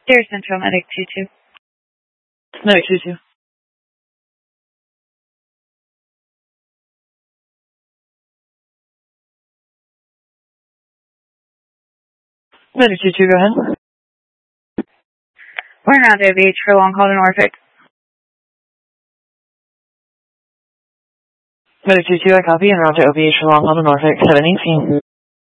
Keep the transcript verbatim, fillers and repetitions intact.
Deer Central, Medic two two. Medic two two. Medic two two, go ahead. We're now to O B H for long haul to Norfolk. Medic two two, I copy, and route to O B H for long haul to Norfolk, seven eighteen.